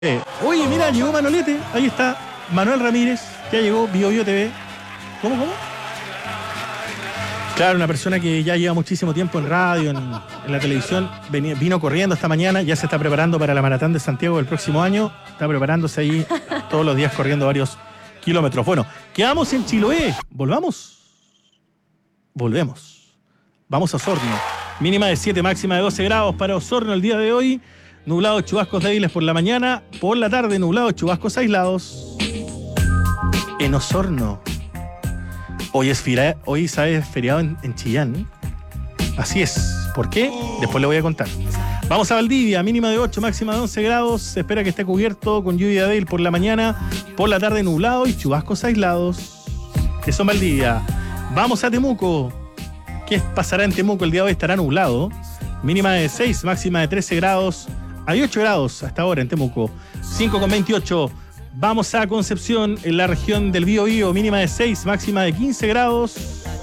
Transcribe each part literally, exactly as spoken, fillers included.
Eh, oye, mira, llegó Manolete. Ahí está. Manuel Ramírez. Ya llegó. Bio Bio T V. ¿Cómo, cómo? Claro, una persona que ya lleva muchísimo tiempo en radio, en, en la televisión. Venía, vino corriendo esta mañana. Ya se está preparando para la Maratón de Santiago del próximo año. Está preparándose ahí todos los días corriendo varios kilómetros. Bueno, quedamos en Chiloé. ¿Volvamos? Volvemos. Vamos a Osorno. Mínima de siete, máxima de doce grados para Osorno el día de hoy. Nublados, chubascos débiles por la mañana. Por la tarde, nublados, chubascos aislados. En Osorno. Hoy es, fira, hoy, ¿sabes? Feriado en, en Chillán. Así es. ¿Por qué? Después le voy a contar. Vamos a Valdivia. Mínima de ocho, máxima de once grados. Se espera que esté cubierto con lluvia débil por la mañana. Por la tarde, nublado y chubascos aislados. Eso en Valdivia. Vamos a Temuco. ¿Qué pasará en Temuco? El día de hoy estará nublado. Mínima de seis, máxima de trece grados. Hay ocho grados hasta ahora en Temuco. cinco con veintiocho. Vamos a Concepción, en la región del Bío Bío. Mínima de seis, máxima de quince grados.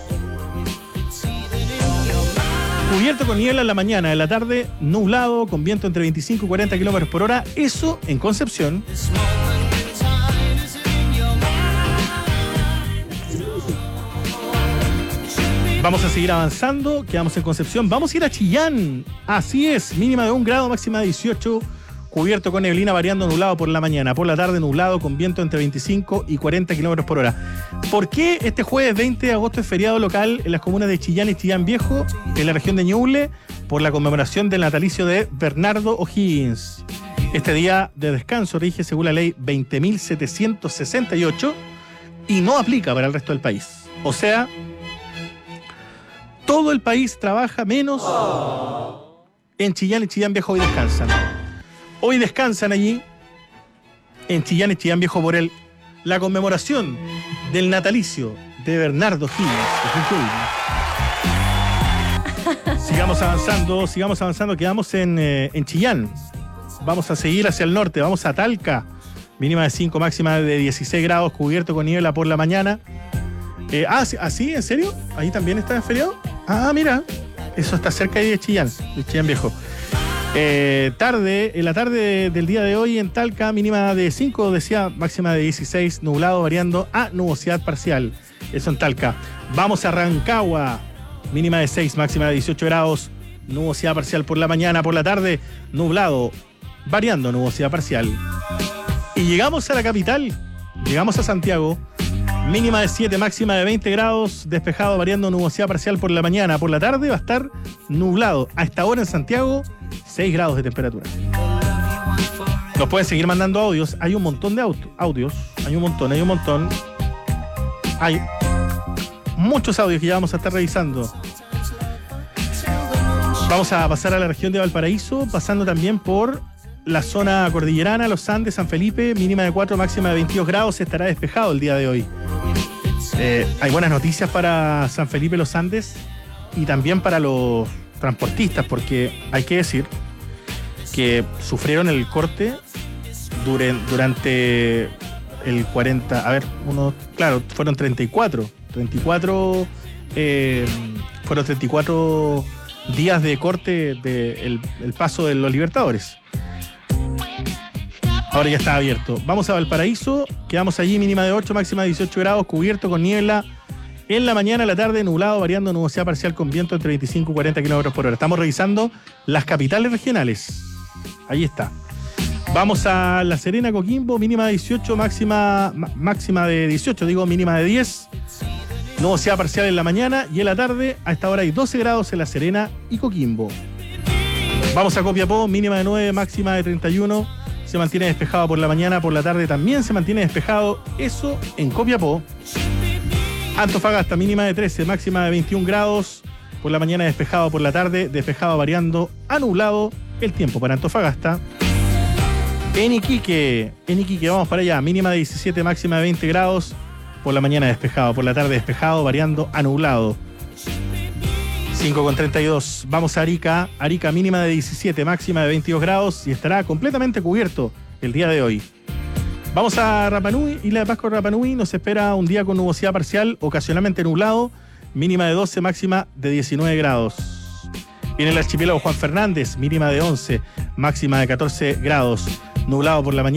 Cubierto con niebla en la mañana. En la tarde, nublado, con viento entre veinticinco y cuarenta kilómetros por hora. Eso en Concepción. Vamos a seguir avanzando, quedamos en Concepción. Vamos a ir a Chillán. Así es, mínima de un grado, máxima de dieciocho. Cubierto con neblina, variando nublado por la mañana. Por la tarde, nublado, con viento entre veinticinco y cuarenta kilómetros por hora. ¿Por qué este jueves veinte de agosto es feriado local en las comunas de Chillán y Chillán Viejo, en la región de Ñuble? Por la conmemoración del natalicio de Bernardo O'Higgins. Este día de descanso rige según la ley veinte mil setecientos sesenta y ocho y no aplica para el resto del país. O sea, todo el país trabaja menos en Chillán y Chillán Viejo. Hoy descansan. Hoy descansan allí en Chillán y Chillán Viejo por el, la conmemoración del natalicio de Bernardo O'Higgins. Sigamos avanzando, sigamos avanzando. Quedamos en, eh, en Chillán. Vamos a seguir hacia el norte. Vamos a Talca. Mínima de cinco, máxima de dieciséis grados, cubierto con niebla por la mañana. Eh, ah, ¿sí? ¿En serio? ¿Ahí también está feriado? Ah, mira. Eso está cerca ahí de Chillán, de Chillán Viejo. Eh, tarde, en la tarde del día de hoy en Talca, mínima de cinco, decía, máxima de dieciséis, nublado variando a nubosidad parcial. Eso en Talca. Vamos a Rancagua, mínima de seis, máxima de dieciocho grados, nubosidad parcial por la mañana, por la tarde, nublado, variando nubosidad parcial. Y llegamos a la capital, llegamos a Santiago. Mínima de siete, máxima de veinte grados, despejado, variando nubosidad parcial por la mañana. Por la tarde va a estar nublado. A esta hora en Santiago, seis grados de temperatura. Nos pueden seguir mandando audios. Hay un montón de auto, audios. Hay un montón, hay un montón. Hay muchos audios que ya vamos a estar revisando. Vamos a pasar a la región de Valparaíso, pasando también por la zona cordillerana, los Andes, San Felipe, mínima de cuatro, máxima de veintidós grados, estará despejado el día de hoy. Eh, hay buenas noticias para San Felipe, los Andes y también para los transportistas, porque hay que decir que sufrieron el corte durante el cuarenta, a ver, uno, claro, fueron treinta y cuatro, treinta y cuatro, eh, fueron treinta y cuatro días de corte del de paso de los Libertadores. Ahora ya está abierto. Vamos a Valparaíso, quedamos allí, mínima de ocho, máxima de dieciocho grados, cubierto con niebla. En la mañana, la tarde, nublado, variando nubosidad parcial con viento entre veinticinco y cuarenta kilómetros por hora. Estamos revisando las capitales regionales. Ahí está. Vamos a La Serena, Coquimbo, mínima de dieciocho, máxima, máxima de dieciocho, digo mínima de diez. Nubosidad parcial en la mañana y en la tarde, a esta hora hay doce grados en La Serena y Coquimbo. Vamos a Copiapó, mínima de nueve, máxima de treinta y uno. Se mantiene despejado por la mañana, por la tarde también se mantiene despejado. Eso en Copiapó. Antofagasta, mínima de trece, máxima de veintiún grados. Por la mañana despejado, por la tarde despejado variando a nublado el tiempo para Antofagasta. En Iquique, en Iquique, vamos para allá, mínima de diecisiete, máxima de veinte grados. Por la mañana despejado, por la tarde despejado, variando a nublado. cinco con treinta y dos. Vamos a Arica. Arica, mínima de diecisiete, máxima de veintidós grados y estará completamente cubierto el día de hoy. Vamos a Rapa Nui, Isla de Pascua, Rapa Nui. Nos espera un día con nubosidad parcial, ocasionalmente nublado, mínima de doce, máxima de diecinueve grados. Viene el archipiélago Juan Fernández, mínima de once, máxima de catorce grados. nublado por la mañana.